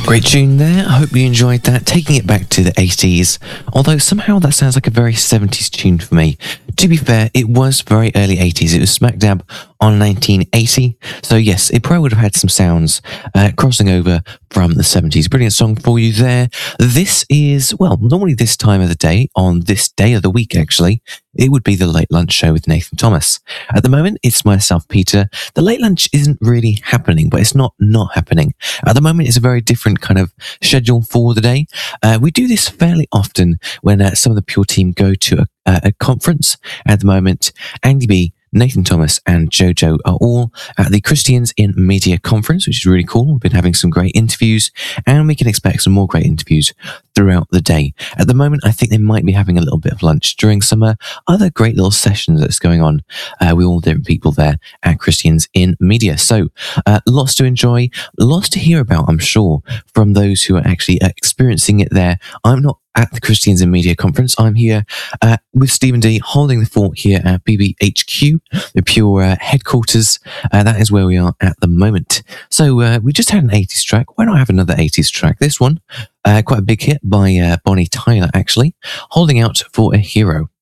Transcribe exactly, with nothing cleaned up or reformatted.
Great tune there. I hope you enjoyed that. Taking it back to the eighties, although somehow that sounds like a very seventies tune for me. To be fair, it was very early eighties. It was smack dab on nineteen eighty. So yes, it probably would have had some sounds uh, crossing over from the seventies. Brilliant song for you there. This is, well, normally this time of the day, on this day of the week actually, it would be the Late Lunch Show with Nathan Thomas. At the moment, it's myself, Peter. The Late Lunch isn't really happening, but it's not not happening. At the moment, it's a very different kind of schedule for the day. Uh, we do this fairly often when uh, some of the Pure team go to a, a conference. At the moment, Andy B, Nathan Thomas and Jojo are all at the Christians in Media Conference, which is really cool. We've been having some great interviews and we can expect some more great interviews throughout the day. At the moment, I think they might be having a little bit of lunch during some uh, other great little sessions that's going on uh, with all different people there at Christians in Media. So uh, lots to enjoy, lots to hear about, I'm sure, from those who are actually uh, experiencing it there. I'm not at the Christians in Media Conference. I'm here uh, with Stephen D, holding the fort here at B B H Q, the Pure uh, headquarters. Uh, that is where we are at the moment. So uh, we just had an eighties track. Why not have another eighties track? This one, uh, quite a big hit by uh, Bonnie Tyler, actually, Holding Out for a Hero.